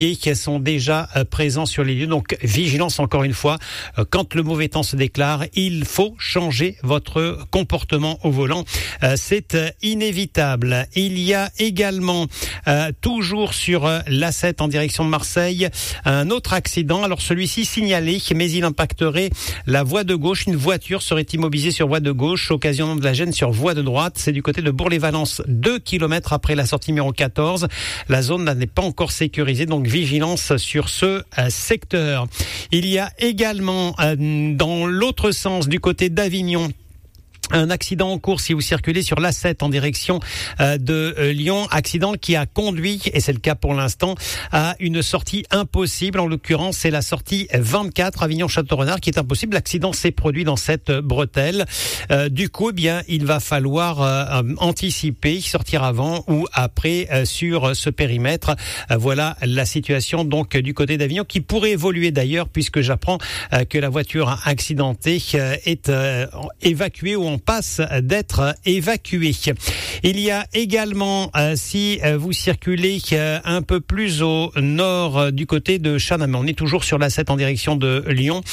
qui sont déjà présents sur les lieux. Donc, vigilance encore une fois. Quand le mauvais temps se déclare, il faut changer votre comportement au volant. C'est inévitable. Il y a également, toujours sur l'A7 en direction de Marseille, un autre accident. Alors, celui-ci signalé, mais il impacterait la voie de gauche. Une voiture serait immobilisée sur voie de gauche, occasionnant de la gêne sur voie de droite. C'est du côté de Bourg-les-Valences, 2 km après la sortie numéro 14. La zone n'est pas encore sécurisée, donc vigilance sur ce secteur. Il y a également dans l'autre sens, du côté d'Avignon, un accident en cours si vous circulez sur l'A7 en direction de Lyon. Accident qui a conduit, et c'est le cas pour l'instant, à une sortie impossible. En l'occurrence, c'est la sortie 24 Avignon-Château-Renard qui est impossible. L'accident s'est produit dans cette bretelle. Du coup, eh bien, il va falloir anticiper, sortir avant ou après sur ce périmètre. Voilà la situation donc du côté d'Avignon qui pourrait évoluer d'ailleurs puisque j'apprends que la voiture accidentée est évacuée ou en passe d'être évacué. Il y a également, si vous circulez un peu plus au nord du côté de Chanamet, on est toujours sur l'A7 en direction de Lyon,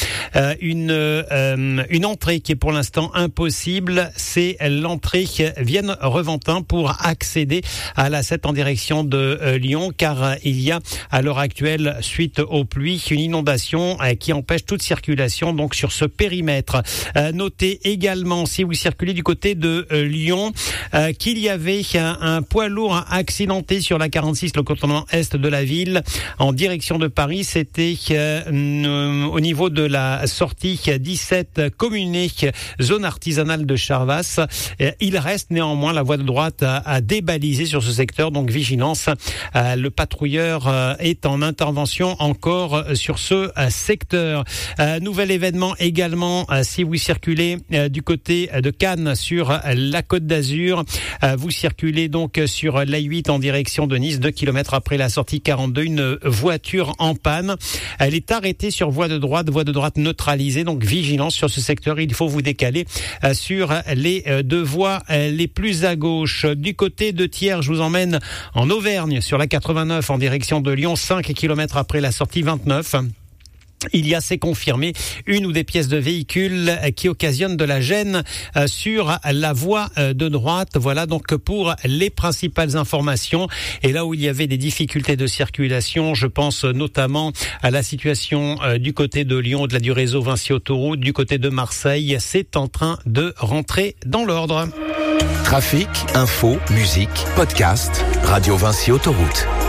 une entrée qui est pour l'instant impossible, c'est l'entrée Vienne-Reventin pour accéder à l'A7 en direction de Lyon, car il y a à l'heure actuelle, suite aux pluies, une inondation qui empêche toute circulation donc sur ce périmètre. Notez également, si vous circulez du côté de Lyon, qu'il y avait un poids lourd accidenté sur la 46, le contournement est de la ville, en direction de Paris. C'était au niveau de la sortie 17 Communé, zone artisanale de Charvas. Il reste néanmoins la voie de droite à débaliser sur ce secteur, donc vigilance. Le patrouilleur est en intervention encore sur ce secteur. Nouvel événement également, si vous circulez du côté de Cannes sur la Côte d'Azur, vous circulez donc sur l'A8 en direction de Nice, 2 km après la sortie 42, une voiture en panne. Elle est arrêtée sur voie de droite neutralisée, donc vigilance sur ce secteur. Il faut vous décaler sur les deux voies les plus à gauche. Du côté de Thiers, je vous emmène en Auvergne sur la 89 en direction de Lyon, 5 km après la sortie 29. Il y a, c'est confirmé, une ou des pièces de véhicules qui occasionnent de la gêne sur la voie de droite. Voilà donc pour les principales informations. Et là où il y avait des difficultés de circulation, je pense notamment à la situation du côté de Lyon, au-delà du réseau Vinci Autoroute, du côté de Marseille. C'est en train de rentrer dans l'ordre. Trafic, info, musique, podcast, Radio Vinci Autoroute.